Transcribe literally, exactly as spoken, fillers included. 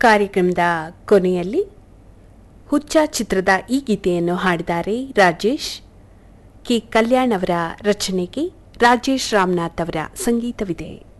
ಕಾರ್ಯಕ್ರಮದ ಕೊನೆಯಲ್ಲಿ ಹುಚ್ಚ ಚಿತ್ರದ ಈ ಗೀತೆಯನ್ನು ಹಾಡಿದ್ದಾರೆ ರಾಜೇಶ್. ಕೆ ಕಲ್ಯಾಣ್ ಅವರ ರಚನೆಗೆ ರಾಜೇಶ್ ರಾಮನಾಥ್ ಅವರ ಸಂಗೀತವಿದೆ.